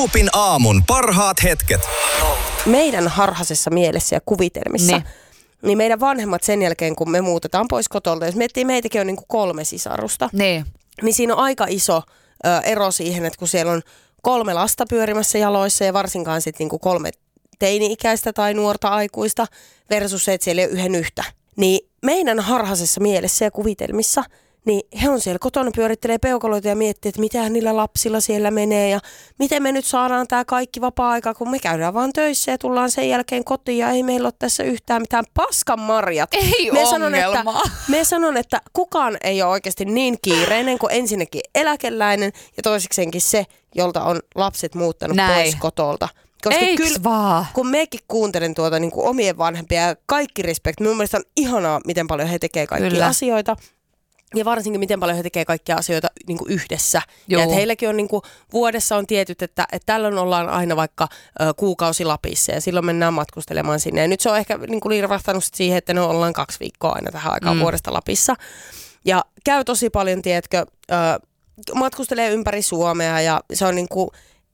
Loopin aamun parhaat hetket. Meidän harhaisessa mielessä ja kuvitelmissa, niin meidän vanhemmat sen jälkeen, kun me muutetaan pois kotolta, jos miettii, meitäkin on niin kuin 3 sisarusta, niin siinä on aika iso ero siihen, että kun siellä on 3 lasta pyörimässä jaloissa ja varsinkaan sitten niin kuin 3 teini-ikäistä tai nuorta aikuista versus se, että siellä ei ole yhden yhtä. Niin meidän harhaisessa mielessä ja kuvitelmissa, niin he on siellä kotona, pyörittelee peukaloita ja miettii, että mitä niillä lapsilla siellä menee ja miten me nyt saadaan tämä kaikki vapaa-aika, kun me käydään vaan töissä ja tullaan sen jälkeen kotiin ja ei meillä ole tässä yhtään mitään paskan marjat. Ei ongelmaa. Me sanon, että kukaan ei ole oikeasti niin kiireinen kuin ensinnäkin eläkeläinen ja toisekseenkin se, jolta on lapset muuttanut pois kotolta. Koska kyllä, vaan? Kun mekin kuuntelen tuota niin kuin omien vanhempia ja kaikki respekt, mun mielestä on ihanaa, miten paljon he tekee kaikkia asioita. Ja varsinkin miten paljon he tekee kaikkia asioita niin kuin yhdessä. Joo. Ja että heilläkin on niin kuin, vuodessa on tietyt, että tällöin ollaan aina vaikka kuukausi Lapissa ja silloin mennään matkustelemaan sinne. Ja nyt se on ehkä niin kuin liirvahtanut siihen, että ne ollaan 2 viikkoa aina tähän aikaan vuodesta Lapissa. Ja käy tosi paljon, tiedätkö, matkustelee ympäri Suomea ja se on niin kuin